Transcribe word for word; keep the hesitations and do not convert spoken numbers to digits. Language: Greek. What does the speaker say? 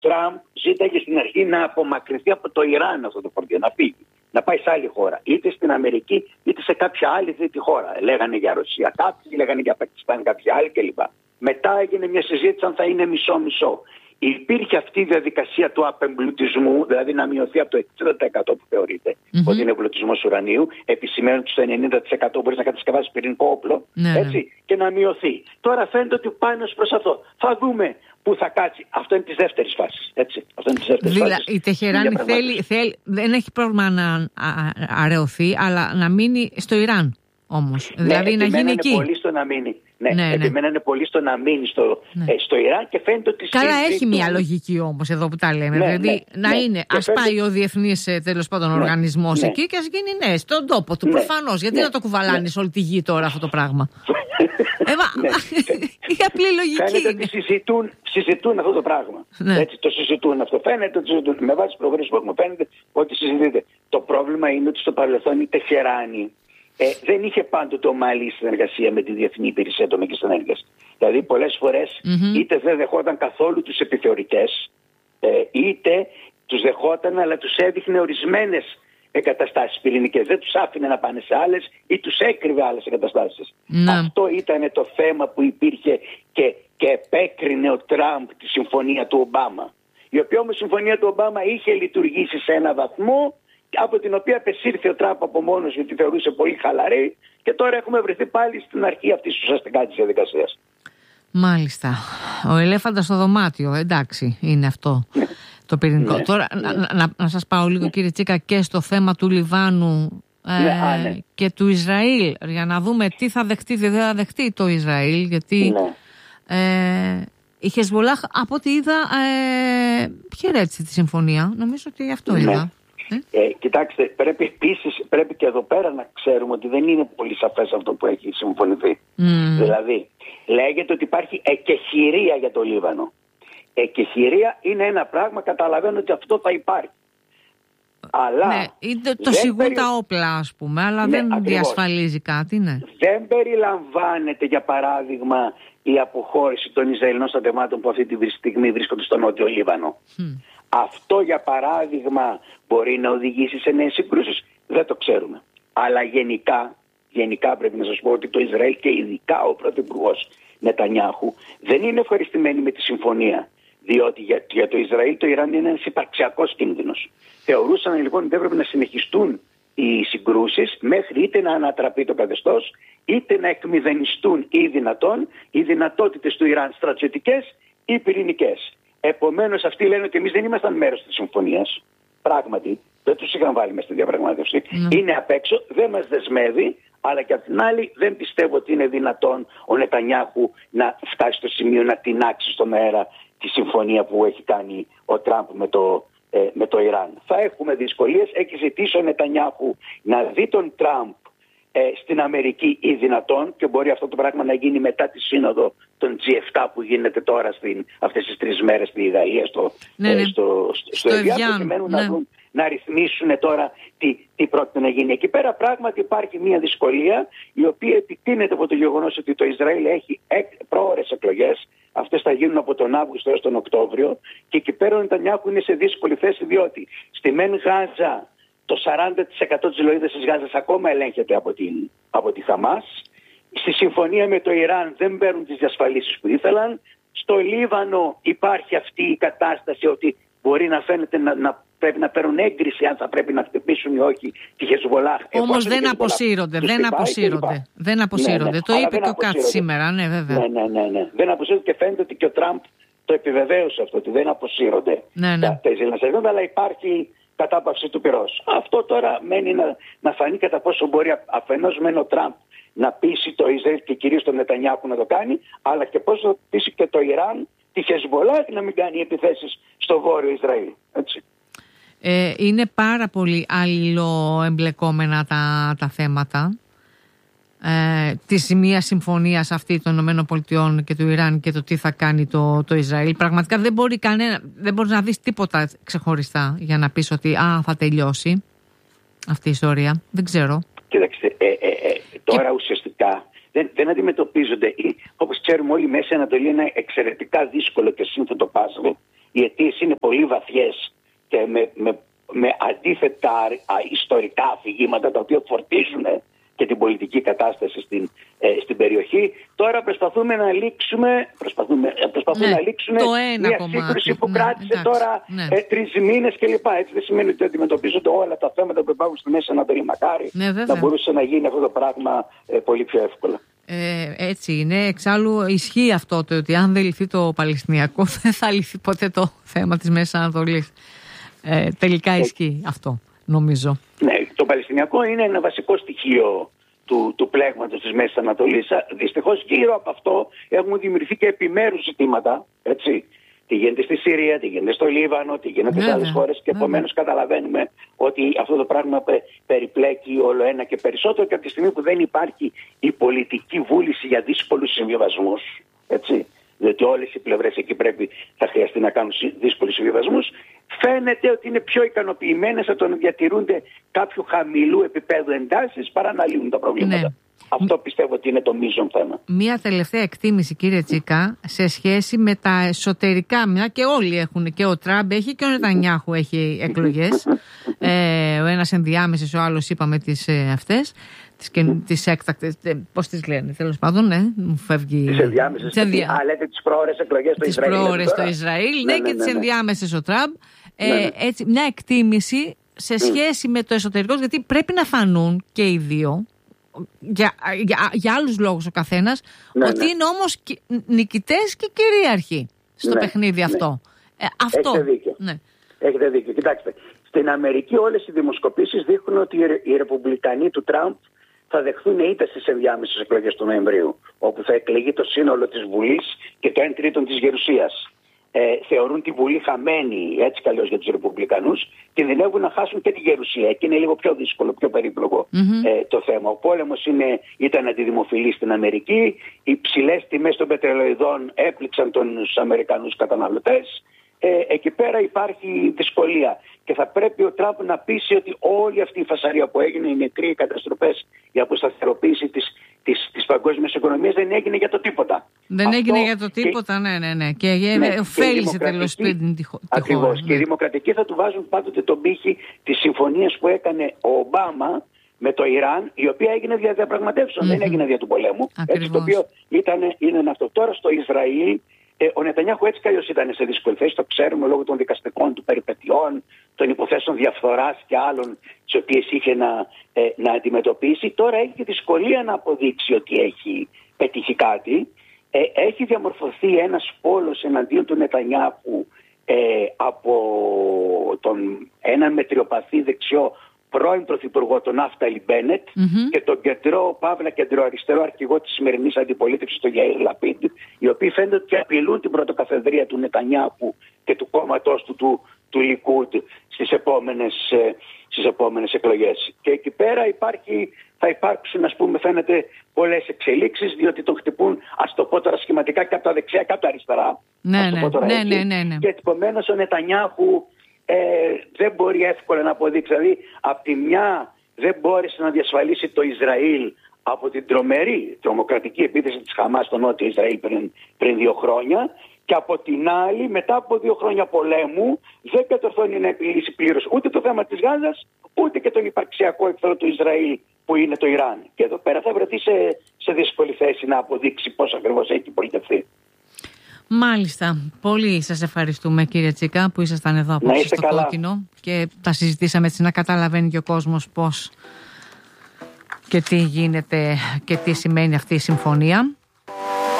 Τραμπ ζήταγε στην αρχή να απομακρυνθεί από το Ιράν αυτό το φορτίο, να φύγει, να πάει σε άλλη χώρα, είτε στην Αμερική είτε σε κάποια άλλη τρίτη χώρα. Λέγανε για Ρωσία κάποιοι, λέγανε για Πακιστάν κάποιοι άλλοι κλπ. Μετά έγινε μια συζήτηση αν θα είναι μισό-μισό. Υπήρχε αυτή η διαδικασία του απεμπλουτισμού, δηλαδή να μειωθεί από το εξήντα τοις εκατό που θεωρείται mm-hmm. ότι είναι εμπλουτισμός ουρανίου, επισημαίνουν ότι στο ενενήντα τοις εκατό μπορεί να κατασκευάσει πυρηνικό όπλο, ναι, έτσι, ναι. και να μειωθεί. Τώρα φαίνεται ότι πάνε ως προς αυτό. Θα δούμε πού θα κάτσει. Αυτό είναι της δεύτερης φάσης. Έτσι. Αυτό είναι της δεύτερης Δηλα, φάσης. Η Τεχεράνη θέλει, θέλει, δεν έχει πρόβλημα να αραιωθεί, αλλά να μείνει στο Ιράν όμως. Ναι, δηλαδή να γίνει εκεί. Πολύ στο να μείνει. Ναι, ναι, επιμένανε ναι. πολύ στο να μείνει στο, ναι. ε, στο Ιράν και φαίνεται ότι... Καλά, έχει μια λογική όμως εδώ που τα λέμε. Ναι, δηλαδή ναι, να ναι, είναι, ας φαίνεται... πάει ο διεθνής τέλος πάντων ναι, οργανισμός ναι. εκεί και ας γίνει ναι, στον τόπο του. Ναι, προφανώς. Γιατί ναι, να το κουβαλάνεις ναι. όλη τη γη τώρα αυτό το πράγμα. Εύα, ναι. η απλή λογική. Φαίνεται ότι συζητούν, συζητούν αυτό το πράγμα. Ναι. Έτσι, το συζητούν αυτό. Φαίνεται ότι συζητούν. Με βάση τις προγράμματα που έχουμε, φαίνεται ότι συζητείται. Το πρόβλημα είναι ότι στο παρελθόν η Τεχεράνη Ε, δεν είχε πάντοτε ομαλή συνεργασία με τη Διεθνή Υπηρεσία Ατομικής Ενέργειας. Δηλαδή πολλές φορές mm-hmm. είτε δεν δεχόταν καθόλου τους επιθεωρητές, ε, είτε τους δεχόταν αλλά τους έδειχνε ορισμένες εγκαταστάσεις πυρηνικές. Δεν τους άφηνε να πάνε σε άλλες ή τους έκρυβε άλλες εγκαταστάσεις. Mm-hmm. Αυτό ήταν το θέμα που υπήρχε και, και επέκρινε ο Τραμπ τη συμφωνία του Ομπάμα. Η οποία όμως συμφωνία του Ομπάμα είχε λειτουργήσει σε ένα βαθμό, από την οποία απεσύρθη ο Τραμπ από μόνος γιατί θεωρούσε πολύ χαλαρή και τώρα έχουμε βρεθεί πάλι στην αρχή αυτής ουσιαστικά της διαδικασίας. Μάλιστα. Ο ελέφαντας στο δωμάτιο, εντάξει, είναι αυτό ναι. το πυρηνικό. Ναι. Τώρα ναι. Να, να, να σας πάω λίγο κύριε Τσίκα και στο θέμα του Λιβάνου ε, ναι, α, ναι. και του Ισραήλ για να δούμε τι θα δεχτεί, δεν θα δεχτεί το Ισραήλ γιατί ναι. ε, η Χεσβολάχ από ό,τι είδα ε, χαιρέτησε τη συμφωνία. Νομίζω ότι αυτό ναι. είδα. Ε, κοιτάξτε, πρέπει επίσης πρέπει και εδώ πέρα να ξέρουμε ότι δεν είναι πολύ σαφές αυτό που έχει συμφωνηθεί. Mm. Δηλαδή, λέγεται ότι υπάρχει εκεχηρία για το Λίβανο. Εκεχηρία είναι ένα πράγμα, καταλαβαίνω ότι αυτό θα υπάρχει. Αλλά ναι, είναι το σιγούν περι... τα όπλα, ας πούμε, αλλά ναι, δεν ακριβώς. Διασφαλίζει κάτι, ναι. Δεν περιλαμβάνεται, για παράδειγμα, η αποχώρηση των Ισραηλινών στρατευμάτων που αυτή τη στιγμή βρίσκονται στο Νότιο Λίβανο. Mm. Αυτό, για παράδειγμα, μπορεί να οδηγήσει σε νέες συγκρούσεις. Δεν το ξέρουμε. Αλλά γενικά, γενικά πρέπει να σας πω ότι το Ισραήλ και ειδικά ο πρωθυπουργός Νετανιάχου δεν είναι ευχαριστημένοι με τη συμφωνία. Διότι για, για το Ισραήλ το Ιράν είναι ένας υπαρξιακός κίνδυνος. Θεωρούσαν λοιπόν ότι έπρεπε να συνεχιστούν οι συγκρούσεις μέχρι είτε να ανατραπεί το καθεστώς, είτε να εκμηδενιστούν ή δυνατόν οι δυνατότητες του Ιράν στρατιωτικές ή πυρηνικές. Επομένως, αυτοί λένε ότι εμείς δεν ήμασταν μέρος της συμφωνίας. Πράγματι, δεν τους είχαν βάλει μέσα στη διαπραγμάτευση. Mm. Είναι απ' έξω, δεν μας δεσμεύει, αλλά και απ' την άλλη δεν πιστεύω ότι είναι δυνατόν ο Νετανιάχου να φτάσει στο σημείο να τεινάξει στον αέρα τη συμφωνία που έχει κάνει ο Τραμπ με το, ε, με το Ιράν. Θα έχουμε δυσκολίες. Έχει ζητήσει ο Νετανιάχου να δει τον Τραμπ ε, στην Αμερική ή δυνατόν, και μπορεί αυτό το πράγμα να γίνει μετά τη σύνοδο των τζι επτά που γίνεται τώρα στην, αυτές τις τρεις μέρες στη Γαλλία, στο, ναι, ναι. ε, στο, στο, στο, στο Ευγιάν, προκειμένου ναι. να, δουν, να ρυθμίσουν τώρα τι, τι πρόκειται να γίνει. Εκεί πέρα πράγματι υπάρχει μια δυσκολία η οποία επιτείνεται από το γεγονός ότι το Ισραήλ έχει πρόωρες εκλογές. Αυτές θα γίνουν από τον Αύγουστο έως τον Οκτώβριο και εκεί πέρα ο Νετανιάχου είναι σε δύσκολη θέση, διότι στη μεν Γάζα το σαράντα τοις εκατό της λωρίδας της Γάζας ακόμα ελέγχεται από, την, από τη Χαμάς. Στη συμφωνία με το Ιράν δεν παίρνουν τις διασφαλίσεις που ήθελαν. Στο Λίβανο υπάρχει αυτή η κατάσταση ότι μπορεί να φαίνεται να, να πρέπει να παίρνουν έγκριση αν θα πρέπει να χτυπήσουν ή όχι τη Χεσβολάχ. Όμως δεν αποσύρονται, δεν αποσύρονται. Δεν αποσύρονται. Ναι, ναι. Το είπε και ο Κάτς σήμερα, ναι, βέβαια. Ναι, ναι, ναι, ναι. Δεν αποσύρονται και φαίνεται ότι και ο Τραμπ το επιβεβαίωσε αυτό, ότι δεν αποσύρονται ναι, ναι. τα Ισραηλινά, αλλά υπάρχει κατάπαυση του πυρός. Αυτό τώρα μένει να, να φανεί κατά πόσο μπορεί αφενός μεν ο Τραμπ να πείσει το Ισραήλ και κυρίως τον Νετανιάχου να το κάνει, αλλά και πώς θα πείσει και το Ιράν, τη Χεσβολάχ να μην κάνει επιθέσεις στο βόρειο Ισραήλ. Έτσι. Ε, είναι πάρα πολύ αλληλοεμπλεκόμενα τα, τα θέματα ε, της μία συμφωνίας αυτή των ΗΠΑ και του Ιράν και το τι θα κάνει το, το Ισραήλ. Πραγματικά δεν μπορεί, κανένα, δεν μπορεί να δεις τίποτα ξεχωριστά για να πεις ότι α, θα τελειώσει αυτή η ιστορία. Δεν ξέρω. Κοίταξτε, ε, ε, ε, τώρα και... ουσιαστικά δεν, δεν αντιμετωπίζονται, όπως ξέρουμε όλοι, η Μέση Ανατολή είναι ένα εξαιρετικά δύσκολο και σύνθετο παζλ οι αιτίες είναι πολύ βαθιές και με, με, με αντίθετα α, ιστορικά αφηγήματα τα οποία φορτίζουν και την πολιτική κατάσταση στην, ε, στην περιοχή. Τώρα προσπαθούμε να λήξουμε, προσπαθούμε, προσπαθούμε ναι, να λήξουμε μια σύγκρουση που ναι, κράτησε εντάξει, τώρα ναι. ε, τρεις μήνες κλπ. Έτσι δεν σημαίνει ότι αντιμετωπίζονται όλα τα θέματα που υπάρχουν στη Μέση Ανατολή. Μακάρι ναι, θα μπορούσε να γίνει αυτό το πράγμα ε, πολύ πιο εύκολα. Ε, έτσι είναι. Εξάλλου ισχύει αυτό το ότι αν δεν λυθεί το Παλαιστινιακό δεν θα λυθεί ποτέ το θέμα της Μέσης Ανατολής. Ε, τελικά ισχύει ε, αυτό, νομίζω. Ναι, το Παλαιστινιακό είναι ένα βασικό στοιχείο του, του πλέγματος της Μέσης Ανατολής. Δυστυχώς γύρω από αυτό έχουν δημιουργηθεί και επιμέρους ζητήματα, έτσι. Τι γίνεται στη Συρία, τι γίνεται στο Λίβανο, τι γίνεται yeah, σε άλλες χώρες και επομένως yeah. καταλαβαίνουμε ότι αυτό το πράγμα περιπλέκει όλο ένα και περισσότερο και από τη στιγμή που δεν υπάρχει η πολιτική βούληση για δύσκολους συμβιβασμούς, έτσι. Διότι όλες οι πλευρές εκεί πρέπει θα χρειαστεί να κάνουν δύσκολους συμβιβασμούς. Φαίνεται ότι είναι πιο ικανοποιημένες από το να διατηρούνται κάποιου χαμηλού επίπεδου εντάσεις παρά να λύνουν τα προβλήματα. Ναι. Αυτό πιστεύω ότι είναι το μείζον θέμα. Μία τελευταία εκτίμηση, κύριε Τσίκα, σε σχέση με τα εσωτερικά, μια και όλοι έχουν, και ο Τραμπ έχει και ο Νετανιάχου έχει εκλογές. ε, ο ένας ενδιάμεσες, ο άλλος είπαμε τις ε, αυτές. Τις έκτακτες, πώς τις λένε, τέλος πάντων, ναι, μου φεύγει. Τις ενδιάμεσες, τις ενδια... α, λέτε τις προώρες εκλογές στο Ισραήλ. Τις προώρες στο Ισραήλ, ναι, ναι, ναι, και ναι, ναι. τις ενδιάμεσες ο Τραμπ. Ε, ναι, ναι. Έτσι, μια εκτίμηση σε σχέση mm. με το εσωτερικό, γιατί πρέπει να φανούν και οι δύο, για, για, για άλλους λόγους ο καθένας, ναι, ότι ναι. είναι όμως νικητές και κυρίαρχοι στο ναι, παιχνίδι ναι. αυτό. Ε, αυτό. Έχετε δίκιο. Ναι. Έχετε δίκιο. Κοιτάξτε, στην Αμερική όλες οι δημοσκοπήσεις δείχνουν ότι οι ρεπουμπλικανοί του Τραμπ θα δεχθούν ήττα στις ενδιάμεσες εκλογές του Νοεμβρίου, όπου θα εκλεγεί το σύνολο της Βουλής και το ένα τρίτο της Γερουσίας. Ε, θεωρούν τη Βουλή χαμένη έτσι καλώς για τους Ρεπουμπλικανούς, κινδυνεύουν να χάσουν και τη Γερουσία και είναι λίγο πιο δύσκολο, πιο περίπλοκο mm-hmm. ε, το θέμα. Ο πόλεμος είναι, ήταν αντιδημοφιλής στην Αμερική, οι ψηλές τιμές των πετρελοειδών έπληξαν τους Αμερικανούς καταναλωτές. Ε, εκεί πέρα υπάρχει δυσκολία και θα πρέπει ο Τραμπ να πείσει ότι όλη αυτή η φασαρία που έγινε, οι νεκροί, οι καταστροφές, η αποσταθεροποίηση της, της, της παγκόσμιας οικονομίας δεν έγινε για το τίποτα. Δεν Αυτό έγινε για το τίποτα, και, ναι, ναι, ναι. Και ναι, ωφέλησε τέλος πάντων τη χώρα. Ακριβώς. Ναι. Και οι δημοκρατικοί θα του βάζουν πάντοτε τον πύχη της συμφωνίας που έκανε ο Ομπάμα με το Ιράν, η οποία έγινε δια διαπραγματεύσεων, mm-hmm. δεν έγινε δια του πολέμου. Έτσι, το οποίο ήταν, είναι αυτό. Τώρα στο Ισραήλ. Ε, ο Νετανιάχου έτσι κι ήταν σε δύσκολη θέση, το ξέρουμε λόγω των δικαστικών του περιπετειών, των υποθέσεων διαφθοράς και άλλων τις οποίες είχε να, ε, να αντιμετωπίσει. Τώρα έχει δυσκολία να αποδείξει ότι έχει πετύχει κάτι. Ε, έχει διαμορφωθεί ένας πόλος εναντίον του Νετανιάχου ε, από τον έναν μετριοπαθή δεξιό πρώην πρωθυπουργό τον Νάφταλι Μπένετ mm-hmm. και τον κεντρό, παύλα κεντροαριστερό αρχηγό της σημερινής αντιπολίτευσης, τον Γιαΐρ Λαπίντ, οι οποίοι φαίνεται ότι απειλούν την πρωτοκαθεδρία του Νετανιάχου και του κόμματός του, του, του Λικούντ στις επόμενες, στις επόμενες εκλογές. Και εκεί πέρα υπάρχει, θα υπάρξουν, ας πούμε, φαίνεται πολλές εξελίξεις, διότι τον χτυπούν, ας το πω τώρα σχηματικά, και από τα δεξιά και από τα αριστερά. Ναι, ναι, ναι, ναι, ναι, ναι. Και επομένως ο Νετανιάχου Ε, δεν μπορεί εύκολα να αποδείξει. Δηλαδή, από τη μια δεν μπόρεσε να διασφαλίσει το Ισραήλ από την τρομερή τρομοκρατική επίθεση της Χαμάς στο νότιο Ισραήλ πριν, πριν δύο χρόνια, και από την άλλη, μετά από δύο χρόνια πολέμου, δεν κατορθώνει να επιλύσει πλήρως ούτε το θέμα της Γάζας, ούτε και τον υπαρξιακό εχθρό του Ισραήλ που είναι το Ιράν. Και εδώ πέρα θα βρεθεί σε, σε δύσκολη θέση να αποδείξει πώς ακριβώς έχει πολιτευτεί. Μάλιστα. Πολύ σας ευχαριστούμε, κύριε Τσίκα, που ήσασταν εδώ απόψε στο καλά. Κόκκινο και τα συζητήσαμε έτσι να καταλαβαίνει και ο κόσμος πώς και τι γίνεται και τι σημαίνει αυτή η συμφωνία.